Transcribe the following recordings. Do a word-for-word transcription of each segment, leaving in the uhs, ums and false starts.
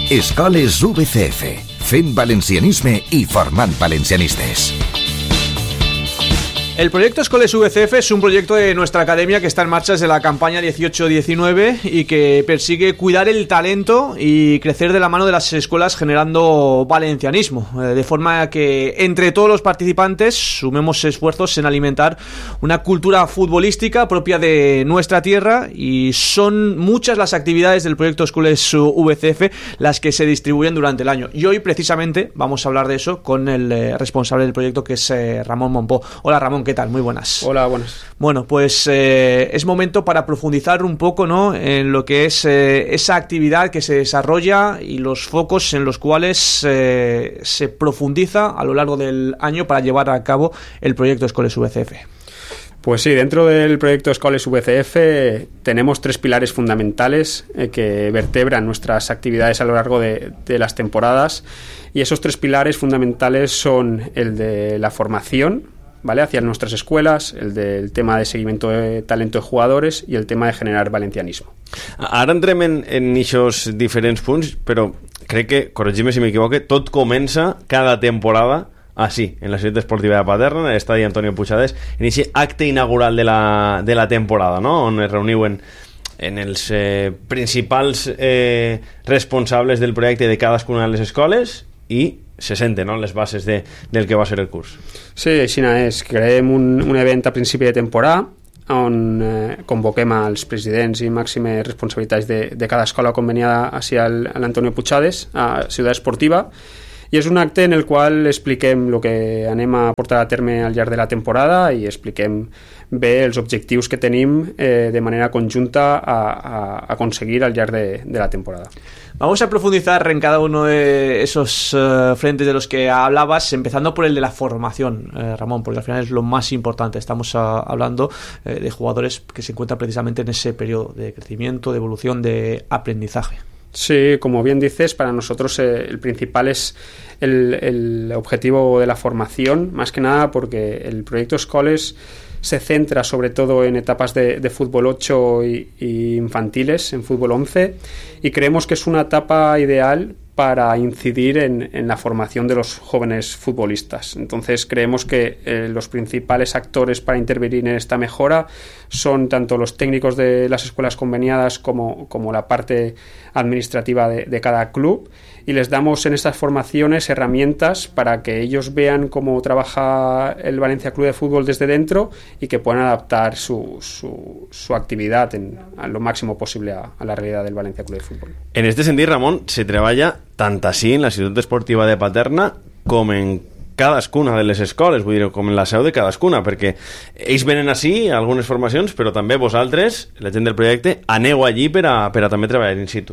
Escoles U B C F, fent valencianisme i formant valencianistes. El proyecto Escoles U B C F es un proyecto de nuestra academia que está en marcha desde la campaña dieciocho diecinueve y que persigue cuidar el talento y crecer de la mano de las escuelas generando valencianismo, de forma que entre todos los participantes sumemos esfuerzos en alimentar una cultura futbolística propia de nuestra tierra, y son muchas las actividades del proyecto Escoles U B C F las que se distribuyen durante el año. Y hoy precisamente vamos a hablar de eso con el eh, responsable del proyecto, que es eh, Ramón Monpó. Hola Ramón, ¿qué tal? Muy buenas. Hola, buenas. Bueno, pues eh, es momento para profundizar un poco, ¿no?, en lo que es eh, esa actividad que se desarrolla y los focos en los cuales eh, se profundiza a lo largo del año para llevar a cabo el proyecto Escoles U B C F. Pues sí, dentro del proyecto Escoles U B C F tenemos tres pilares fundamentales eh, que vertebran nuestras actividades a lo largo de, de las temporadas, y esos tres pilares fundamentales son el de la formación, ¿vale?, hacia nuestras escuelas, el del tema de seguimiento de talento de jugadores i el tema de generar valencianismo. Ara entrem en, en aquests diferents punts, però crec que, corregim-me si m'equivoque, tot comença cada temporada així, en la ciutat esportiva de Paterna, en l'estadi Antonio Puigades, en aquest acte inaugural de la, de la temporada, no?, on es reuniuen en els eh, principals eh, responsables del projecte de cadascuna de les escoles i se senten, no?, les bases de, del que va ser el curs. Sí, així és. Creem un, un event a principi de temporada on eh, convoquem als presidents i màximes responsabilitats de, de cada escola conveniada hacia l'Antonio Puigades, a Ciutat Esportiva, i és un acte en el qual expliquem el que anem a portar a terme al llarg de la temporada i expliquem bé els objectius que tenim eh, de manera conjunta a, a, a aconseguir al llarg de, de la temporada. Vamos a profundizar en cada uno de esos uh, frentes de los que hablabas, empezando por el de la formación, eh, Ramón, porque al final es lo más importante. Estamos uh, hablando eh, de jugadores que se encuentran precisamente en ese periodo de crecimiento, de evolución, de aprendizaje. Sí, como bien dices, para nosotros eh, el principal es el, el objetivo de la formación, más que nada porque el proyecto Escoles se centra sobre todo en etapas de, de fútbol ocho y, y infantiles, en fútbol once, y creemos que es una etapa ideal para incidir en, en la formación de los jóvenes futbolistas. Entonces creemos que eh, los principales actores para intervenir en esta mejora son tanto los técnicos de las escuelas conveniadas como, como la parte administrativa de, de cada club, y les damos en estas formaciones herramientas para que ellos vean cómo trabaja el Valencia Club de Fútbol desde dentro y que puedan adaptar su, su, su actividad en, a lo máximo posible a, a la realidad del Valencia Club de Fútbol. En este sentit, Ramon, se treballa tant així en la ciutat esportiva de Paterna com en cadascuna de les escoles, vull dir, com en la seu de cadascuna, perquè ells venen així a algunes formacions, però també vosaltres, la gent del projecte, aneu allí per a, per a també treballar in situ.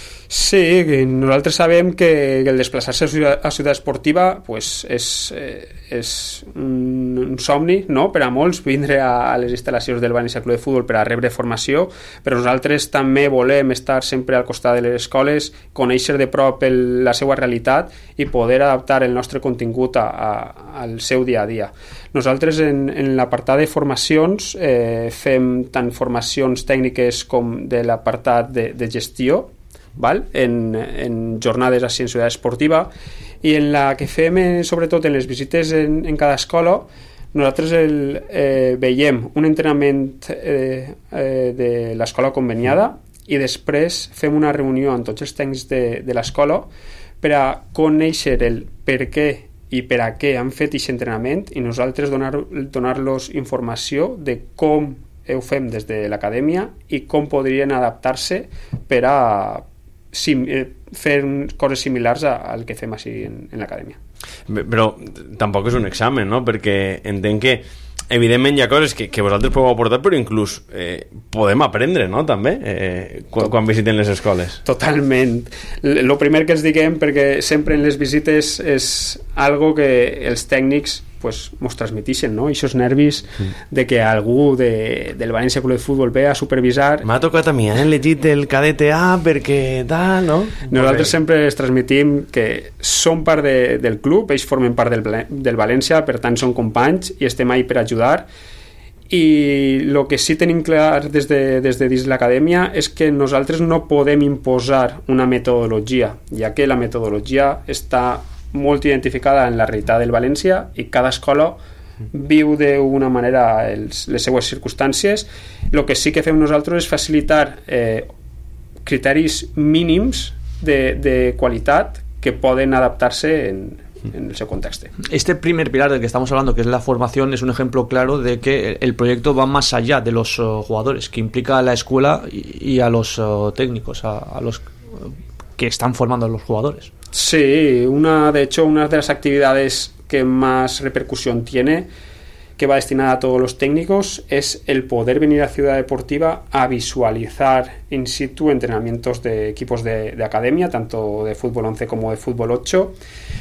Sí, nosaltres sabem que el desplaçar-se a Ciutat Esportiva pues, és, és un, un somni, no?, per a molts, vindre a, a les instal·lacions del València Club de Futbol per a rebre formació, però nosaltres també volem estar sempre al costat de les escoles, conèixer de prop el, la seva realitat i poder adaptar el nostre contingut a, a, al seu dia a dia. Nosaltres en, en l'apartat de formacions eh, fem tant formacions tècniques com de l'apartat de, de gestió, val? En, en jornades així en Ciutat Esportiva, i en la que fem eh, sobretot en les visites en, en cada escola nosaltres el, eh, veiem un entrenament eh, eh, de l'escola conveniada i després fem una reunió amb tots els tècnics de, de l'escola per a conèixer el per què i per a què han fet aquest entrenament i nosaltres donar, donar-los informació de com ho fem des de l'acadèmia i com podrien adaptar-se per a sim, eh, fer coses similars a, al que fem així en, en l'acadèmia. Però tampoc és un examen, no?, perquè entenc que evidentment hi ha coses que, que vosaltres podeu aportar, però inclús eh, podem aprendre, no?, també, eh, quan, quan visiten les escoles. Totalment. El primer que ens diguem, perquè sempre en les visites és algo que els tècnics pues, mos transmitixen, no?, aquests nervis mm. de que algú de, del València Club de Futbol ve a supervisar. M'ha tocat a mi, eh, llegit el cadete A perquè tal, no? Nosaltres sempre es transmitim que som part de, del club, ells formen part del, del València, per tant són companys i estem ahí per ajudar, i el que sí tenim clar des de, des de dins l'acadèmia és que nosaltres no podem imposar una metodologia, ja que la metodologia està molt identificada en la realitat del València i cada escola viu d'una manera els, les seues circumstàncies. El que sí que fem nosaltres és facilitar eh, criteris mínims de, de qualitat que poden adaptar-se en en ese contexto. Este primer pilar del que estamos hablando, que es la formación, es un ejemplo claro de que el proyecto va más allá de los uh, jugadores, que implica a la escuela y, y a los uh, técnicos, a, a los uh, que están formando a los jugadores. Sí, una, de hecho, una de las actividades que más repercusión tiene, que va destinada a todos los técnicos, es el poder venir a Ciudad Deportiva a visualizar in situ entrenamientos de equipos de, de academia, tanto de fútbol once como de fútbol ocho,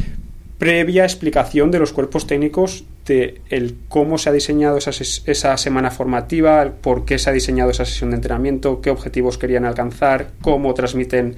previa explicación de los cuerpos técnicos de el cómo se ha diseñado esa, esa semana formativa, el por qué se ha diseñado esa sesión de entrenamiento, qué objetivos querían alcanzar, cómo transmiten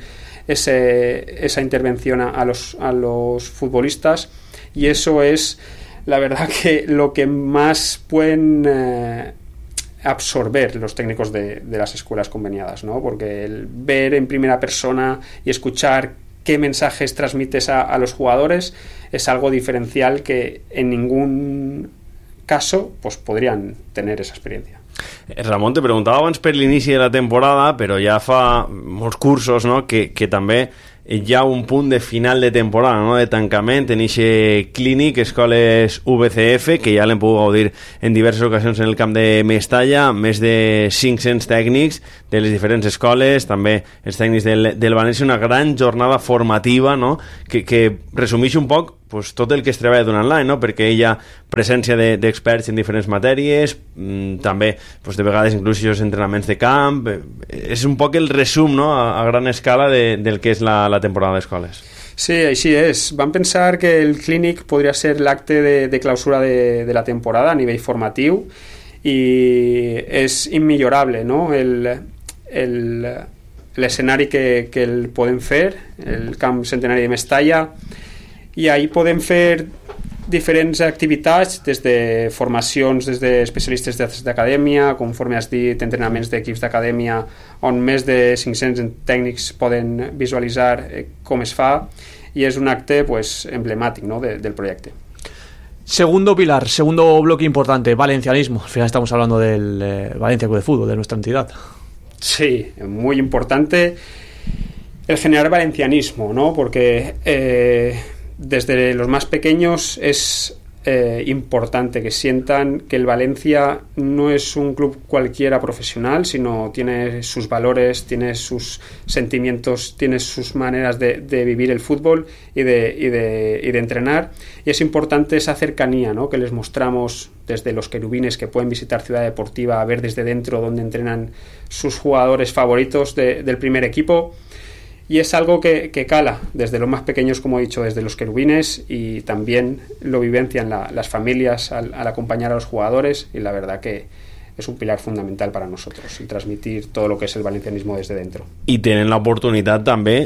ese, esa intervención a, a, los, a los futbolistas, y eso es la verdad que lo que más pueden eh, absorber los técnicos de, de las escuelas conveniadas, ¿no? Porque el ver en primera persona y escuchar qué mensajes transmites a, a los jugadores es algo diferencial que en ningún caso pues podrían tener esa experiencia. Ramon, te preguntava abans per l'inici de la temporada, però ja fa molts cursos, no?, que, que també hi ha un punt de final de temporada, no?, de tancament en aquest clínic Escoles V C F, que ja l'hem pogut gaudir en diverses ocasions en el camp de Mestalla, més de cinc-cents tècnics de les diferents escoles, també els tècnics del, del València, una gran jornada formativa, no?, que, que resumeix un poc pues, tot el que es treballa durant l'any, no?, perquè hi ha presència d'experts de, en diferents matèries, mmm, també pues, de vegades inclús els entrenaments de camp. És un poc el resum, no?, a, a gran escala de, del que és la, la temporada d'escoles. Sí, així és. Vam pensar que el clínic podria ser l'acte de, de clausura de, de la temporada a nivell formatiu i és immillorable, no?, el, el, l'escenari que, que el podem fer, el camp centenari de Mestalla, i ahí podem fer diferents activitats, des de formacions des d'especialistes d'acadèmia, conforme has dit, entrenaments d'equips d'acadèmia on més de cinc-cents tècnics poden visualitzar com es fa, i és un acte pues, emblemàtic, ¿no?, de, del proyecto. Segundo pilar, segundo bloque importante, valencianismo. Al final estamos hablando del eh, Valencia Club de Fútbol, de nuestra entidad. Sí, muy importante el generar valencianismo, ¿no?, porque eh, desde los más pequeños es eh, importante que sientan que el Valencia no es un club cualquiera profesional, sino tiene sus valores, tiene sus sentimientos, tiene sus maneras de, de vivir el fútbol y de, y, de, y de entrenar, y es importante esa cercanía, ¿no?, que les mostramos desde los querubines, que pueden visitar Ciudad Deportiva, a ver desde dentro donde entrenan sus jugadores favoritos de, del primer equipo. Y es algo que, que cala desde los más pequeños, como he dicho, desde los querubines, y también lo vivencian la, las familias al, al acompañar a los jugadores, y la verdad que es un pilar fundamental para nosotros, y transmitir todo lo que es el valencianismo desde dentro. Y tienen la oportunidad també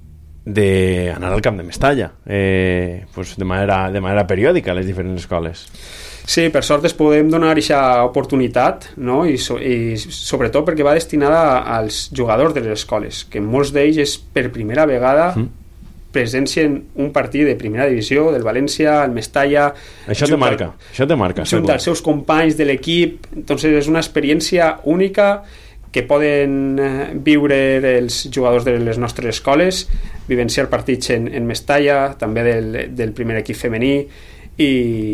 d'anar al camp de Mestalla, eh, pues de manera, de manera periòdica a les diferents escoles. Sí, per sort es podem donar aquesta oportunitat, no? I, so, i sobretot perquè va destinada als jugadors de les escoles, que molts d'ells és per primera vegada mm. presencien un partit de primera divisió del València, el Mestalla. Això te marca, això te marca. Junt als seus companys de l'equip, entonces és una experiència única que poden viure els jugadors de les nostres escoles, vivenciar partits en, en Mestalla, també del, del primer equip femení, i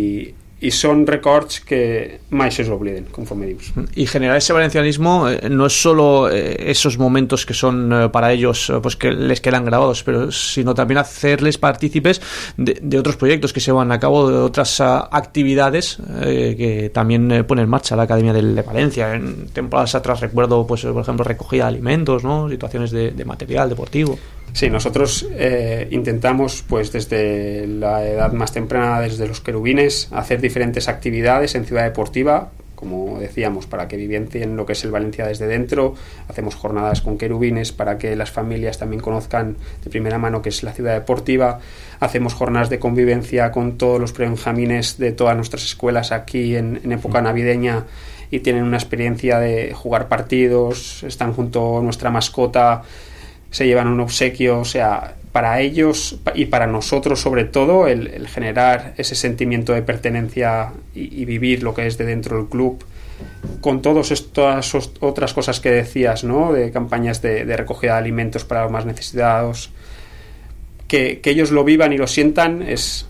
y son records que mai se olviden, conforme dius. Y generar ese valencianismo eh, no es solo eh, esos momentos que son eh, para ellos eh, pues que les quedan grabados, pero sino también hacerles partícipes de, de otros proyectos que se van a cabo, de otras uh, actividades eh, que también eh, pone en marcha la Academia de, de Valencia. En temporadas atrás recuerdo, pues por ejemplo, recogida de alimentos, ¿no?, situaciones de, de material deportivo. Sí, nosotros eh, intentamos, pues desde la edad más temprana, desde los querubines, hacer diferentes actividades en Ciudad Deportiva, como decíamos, para que vivencien lo que es el Valencia desde dentro. Hacemos jornadas con querubines para que las familias también conozcan de primera mano qué es la Ciudad Deportiva. Hacemos jornadas de convivencia con todos los prebenjamines de todas nuestras escuelas aquí en, en época navideña, y tienen una experiencia de jugar partidos, están junto a nuestra mascota, se llevan un obsequio, o sea, para ellos y para nosotros sobre todo, el, el generar ese sentimiento de pertenencia y, y vivir lo que es de dentro del club, con todas estas otras cosas que decías, ¿no? De campañas de, de recogida de alimentos para los más necesitados, que, que ellos lo vivan y lo sientan es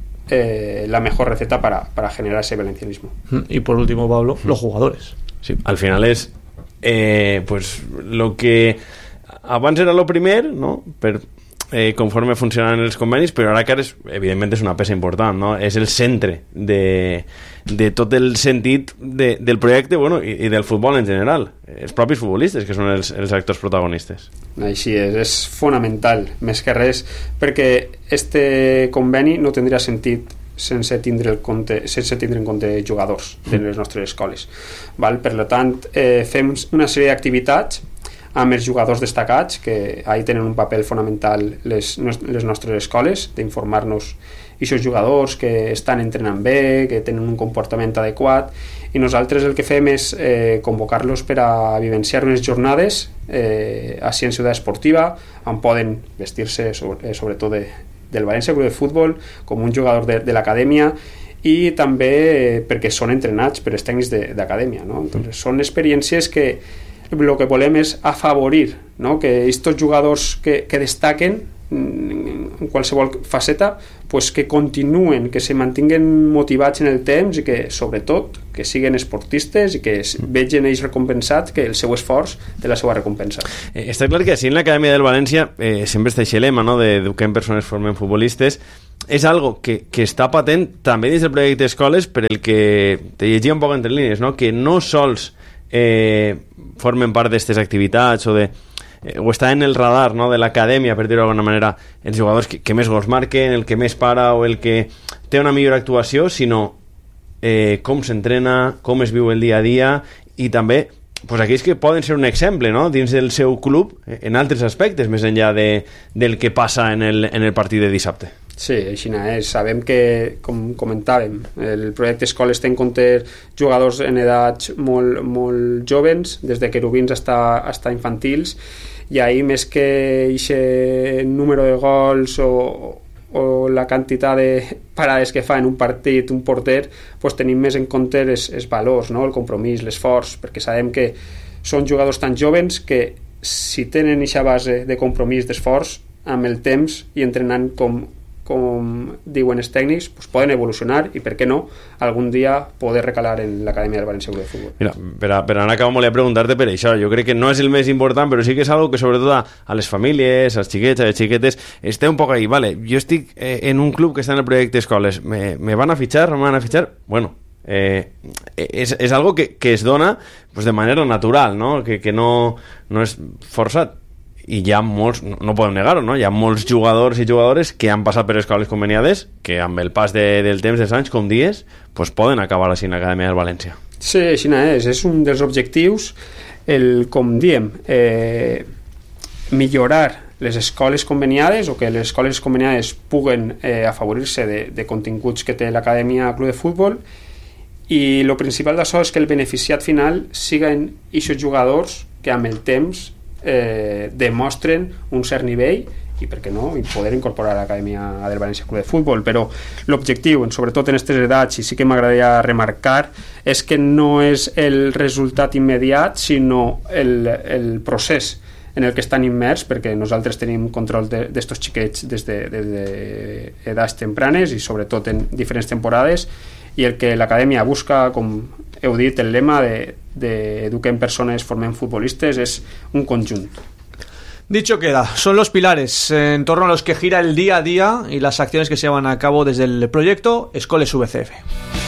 eh, la mejor receta para, para generar ese valencianismo. Y por último, Pablo, los jugadores. Sí, al final és eh, pues, lo que abans era lo primer, no? Per, eh, conforme funcionaven els convenis, però ara que és, evidentment és una peça important, no? És el centre de, de tot el sentit de, del projecte, bueno, i, i del futbol en general, els propis futbolistes que són els, els actors protagonistes. Així és, és fonamental, més que res, perquè este conveni no tindria sentit sense tindre, el compte, sense tindre en compte jugadors de les nostres escoles, val? Per tant, eh, fem una sèrie d'activitats amb els jugadors destacats, que ahí tenen un paper fonamental les, les nostres escoles, d'informar-nos aquests jugadors que estan entrenant bé, que tenen un comportament adequat, i nosaltres el que fem és eh, convocar-los per a vivenciar unes jornades eh, a Ciutat Esportiva, on poden vestir-se sobre, eh, sobretot de, del València Club de Futbol com un jugador de, de l'acadèmia, i també eh, perquè són entrenats per els tècnics d'acadèmia, no? Entonces, són experiències que el que volem és afavorir, no? Que aquests jugadors que, que destaquen en qualsevol faceta, pues que continuen, que se mantinguen motivats en el temps i que, sobretot, que siguin esportistes i que vegin ells recompensats que el seu esforç té la seva recompensa. Eh, està clar que així en l'Acadèmia del València eh, sempre està aquest lema, no? De eduquem persones, formem futbolistes. És algo que, que està patent també dins del projecte d'escoles, per el que te llegia un poc entre línies, no? Que no sols eh, formen part d'aquestes activitats o de eh, o està en el radar, no? De l'acadèmia, per dir-ho d'alguna manera, els jugadors que, que més gols marquen, el que més para o el que té una millor actuació, sinó eh, com s'entrena, com es viu el dia a dia, i també pues, aquells que poden ser un exemple, no? Dins del seu club en altres aspectes, més enllà de, del que passa en el, en el partit de dissabte. Sí, així és. Sabem que, com comentàvem, el projecte Escoles té en compte jugadors en edats molt, molt joves, des de querubins fins a infantils, i ahir més que aquest número de gols o, o la quantitat de parades que fa en un partit un porter, pues tenim més en compte els, els valors, no? El compromís, l'esforç, perquè sabem que són jugadors tan joves que si tenen aquesta base de compromís, d'esforç, amb el temps i entrenant com com diuen els tècnics, pues poden evolucionar i, per què no, algun dia poder recalar en l'Acadèmia del València Club de Futbol. Mira, per, a, per anar acabant volia preguntar-te per això. Jo crec que no és el més important, però sí que és algo que sobretot a, a les famílies, als xiquets, a les xiquetes, esté un poc ahí. Vale, jo estic eh, en un club que està en el projecte Escoles. Me, me van a fichar? No me van a fichar? Bueno, eh, és, és algo que, que es dona pues, de manera natural, no? Que, que no, no és forçat. I hi ha molts, no podem negar-ho, no? Hi ha molts jugadors i jugadores que han passat per escoles conveniades que amb el pas de, del temps, dels anys, com dies, pues poden acabar així en l'Acadèmia del València. Sí, així és. És un dels objectius, el, com diem, eh, millorar les escoles conveniades o que les escoles conveniades puguen eh, afavorir-se de, de continguts que té l'Acadèmia Club de Futbol, i el principal d'això és que el beneficiat final siguin aquests jugadors que amb el temps Eh, demostren un cert nivell i, per què no, i poder incorporar a l'Acadèmia del València Club de Futbol. Però l'objectiu, sobretot en aquestes edats, i sí que m'agradaria remarcar, és que no és el resultat immediat, sinó el, el procés en el que estan immers, perquè nosaltres tenim control d'estos de, xiquets des de, des de edats tempranes i sobretot en diferents temporades, i el que l'Acadèmia busca, com heu dit, el lema de, de eduquem persones, formem futbolistes, es un conjunto. Dicho queda, son los pilares en torno a los que gira el día a día y las acciones que se llevan a cabo desde el proyecto Escoles V C F.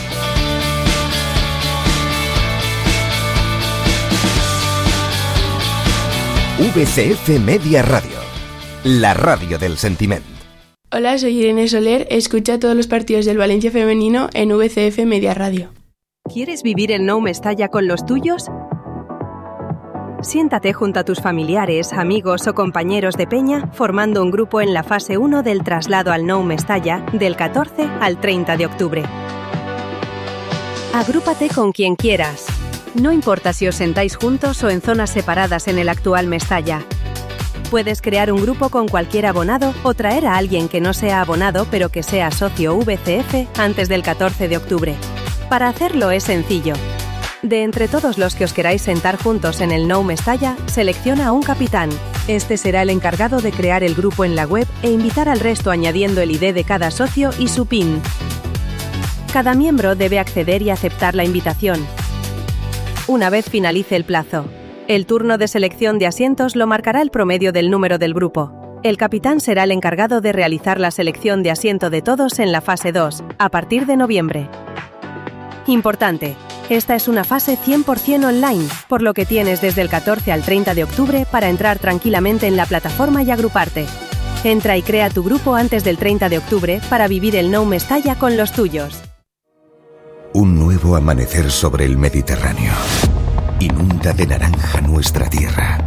V C F Media Radio, la radio del sentimiento. Hola, soy Irene Soler, escucha todos los partidos del Valencia femenino en V C F Media Radio. ¿Quieres vivir el Nou Mestalla con los tuyos? Siéntate junto a tus familiares, amigos o compañeros de peña formando un grupo en la fase uno del traslado al Nou Mestalla del catorce al treinta de octubre. Agrúpate con quien quieras. No importa si os sentáis juntos o en zonas separadas en el actual Mestalla. Puedes crear un grupo con cualquier abonado o traer a alguien que no sea abonado pero que sea socio V C F antes del catorce de octubre. Para hacerlo es sencillo. De entre todos los que os queráis sentar juntos en el Nou Mestalla, selecciona a un capitán. Este será el encargado de crear el grupo en la web e invitar al resto añadiendo el I D de cada socio y su PIN. Cada miembro debe acceder y aceptar la invitación. Una vez finalice el plazo, el turno de selección de asientos lo marcará el promedio del número del grupo. El capitán será el encargado de realizar la selección de asiento de todos en la fase dos, a partir de noviembre. Importante, esta es una fase cien por ciento online, por lo que tienes desde el catorce al treinta de octubre para entrar tranquilamente en la plataforma y agruparte. Entra y crea tu grupo antes del treinta de octubre para vivir el Nou Mestalla con los tuyos. Un nuevo amanecer sobre el Mediterráneo. Inunda de naranja nuestra tierra.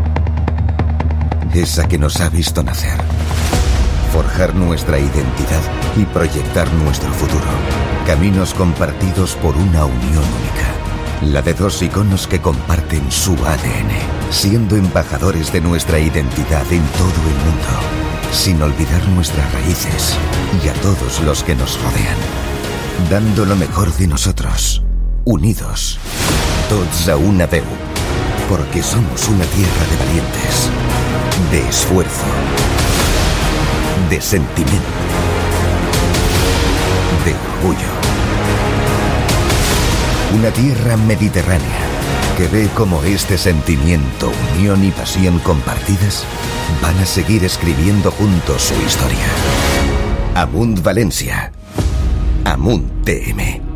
Esa que nos ha visto nacer. Forjar nuestra identidad y proyectar nuestro futuro. Caminos compartidos por una unión única. La de dos iconos que comparten su A D N, siendo embajadores de nuestra identidad en todo el mundo, sin olvidar nuestras raíces y a todos los que nos rodean. Dando lo mejor de nosotros, unidos, tots a una veu, porque somos una tierra de valientes, de esfuerzo, de sentimiento, de orgullo. Una tierra mediterránea que ve cómo este sentimiento, unión y pasión compartidas van a seguir escribiendo juntos su historia. Amunt Valencia. Amunt T M.